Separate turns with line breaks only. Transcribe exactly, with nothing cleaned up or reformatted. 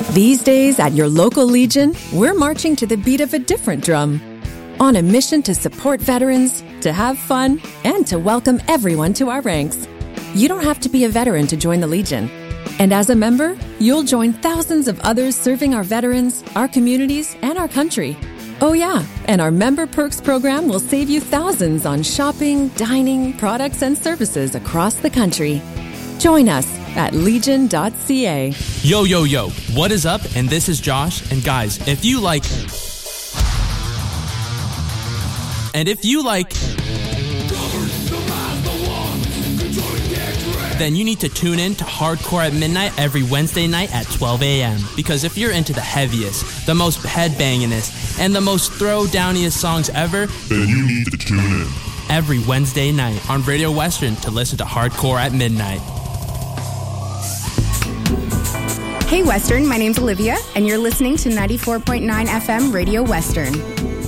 These days at your local Legion, we're marching to the beat of a different drum. On a mission to support veterans, to have fun, and to welcome everyone to our ranks. You don't have to be a veteran to join the Legion. And as a member, you'll join thousands of others serving our veterans, our communities, and our country. Oh yeah, and our Member Perks program will save you thousands on shopping, dining, products, and services across the country. Join us at legion dot c a.
Yo, yo, yo, what is up? And this is Josh. And guys, if you like... And if you like... Then you need to tune in to Hardcore at Midnight every Wednesday night at twelve a.m. Because if you're into the heaviest, the most headbangingest, and the most throwdowniest songs ever,
then you need to tune in
every Wednesday night on Radio Western to listen to Hardcore at Midnight.
Hey Western, my name's Olivia, and you're listening to ninety-four point nine F M Radio Western.